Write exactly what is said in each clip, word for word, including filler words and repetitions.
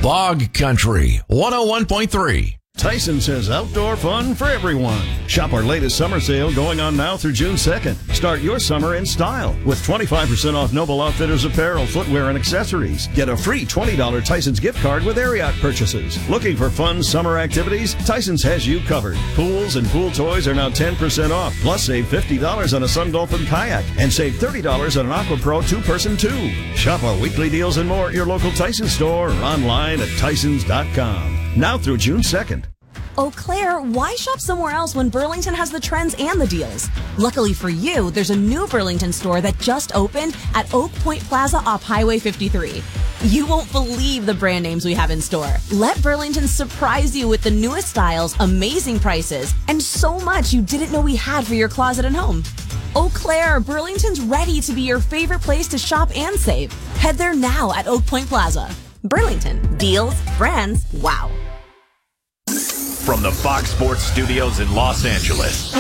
Bog Country one oh one point three. Tyson says outdoor fun for everyone. Shop our latest summer sale going on now through June second. Start your summer in style with twenty-five percent off Noble Outfitters apparel, footwear, and accessories. Get a free twenty dollars Tyson's gift card with Ariat purchases. Looking for fun summer activities? Tyson's has you covered. Pools and pool toys are now ten percent off. Plus, save fifty dollars on a Sun Dolphin kayak and save thirty dollars on an Aqua Pro two-person tube. Shop our weekly deals and more at your local Tyson store or online at tysons dot com. Now through June second. Eau Claire, why shop somewhere else when Burlington has the trends and the deals? Luckily for you, there's a new Burlington store that just opened at Oak Point Plaza off Highway fifty-three. You won't believe the brand names we have in store. Let Burlington surprise you with the newest styles, amazing prices, and so much you didn't know we had for your closet and home. Eau Claire, Burlington's ready to be your favorite place to shop and save. Head there now at Oak Point Plaza. Burlington, deals, brands, wow. From the Fox Sports Studios in Los Angeles,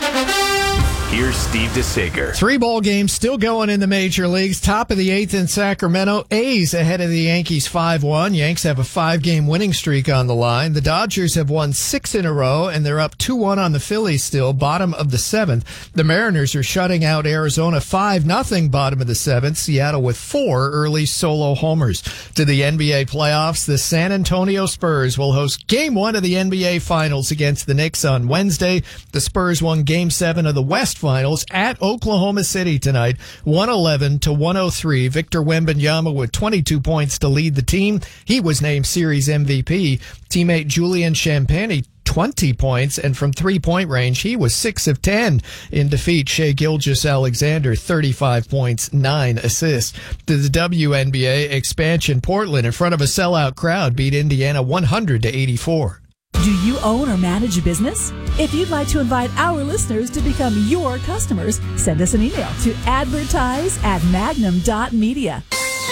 here's Steve DeSager. Three ball games still going in the major leagues. Top of the eighth in Sacramento. A's ahead of the Yankees five one. Yanks have a five-game winning streak on the line. The Dodgers have won six in a row, and they're up two one on the Phillies still, bottom of the seventh. The Mariners are shutting out Arizona five nothing, bottom of the seventh. Seattle with four early solo homers. To the N B A playoffs, the San Antonio Spurs will host game one of the N B A Finals against the Knicks on Wednesday. The Spurs won game seven of the West Finals at Oklahoma City tonight, one eleven to one oh three. Victor Wembanyama with twenty-two points to lead the team. He was named series M V P. Teammate Julian Champagnie, twenty points, and from three-point range, he was six of ten in defeat. Shai Gilgeous-Alexander, thirty-five points, nine assists. To the W N B A expansion, Portland, in front of a sellout crowd, beat Indiana one hundred to eighty-four. Do you own or manage a business? If you'd like to invite our listeners to become your customers, send us an email to advertise at magnum dot media.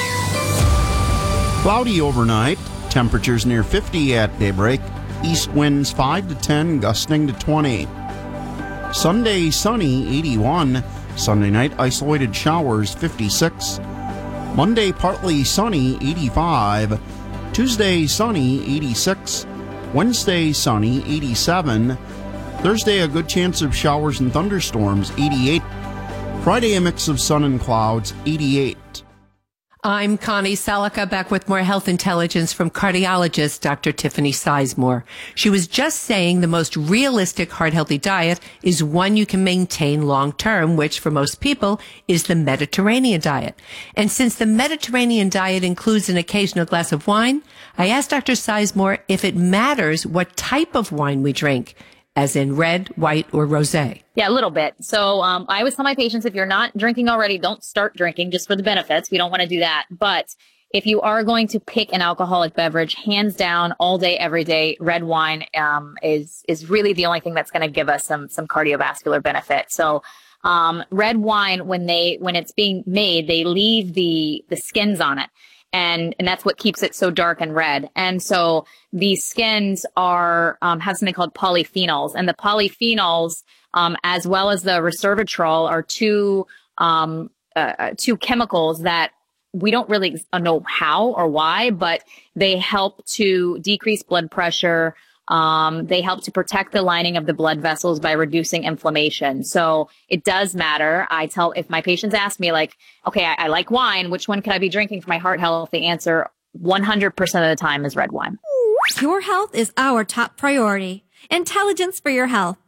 Cloudy overnight, temperatures near fifty at daybreak, east winds five to ten, gusting to twenty. Sunday sunny, eighty-one. Sunday night isolated showers, fifty-six. Monday partly sunny, eighty-five. Tuesday sunny, eighty-six. Wednesday, sunny, eighty-seven. Thursday, a good chance of showers and thunderstorms, eighty-eight. Friday, a mix of sun and clouds, eighty-eight. I'm Connie Salica, back with more health intelligence from cardiologist Doctor Tiffany Sizemore. She was just saying the most realistic heart-healthy diet is one you can maintain long-term, which for most people is the Mediterranean diet. And since the Mediterranean diet includes an occasional glass of wine, I asked Doctor Sizemore if it matters what type of wine we drink, as in red, white, or rosé. Yeah, a little bit. So um, I always tell my patients, if you're not drinking already, don't start drinking just for the benefits. We don't want to do that. But if you are going to pick an alcoholic beverage, hands down, all day, every day, red wine um, is is really the only thing that's going to give us some some cardiovascular benefit. So um, red wine, when they when it's being made, they leave the the skins on it. And, and that's what keeps it so dark and red. And so these skins are, um, have something called polyphenols, and the polyphenols, um, as well as the resveratrol are two, um, uh, two chemicals that we don't really know how or why, but they help to decrease blood pressure. Um, they help to protect the lining of the blood vessels by reducing inflammation. So it does matter. I tell, if my patients ask me like, okay, I, I like wine, which one could I be drinking for my heart health? The answer one hundred percent of the time is red wine. Your health is our top priority. Intelligence for your health.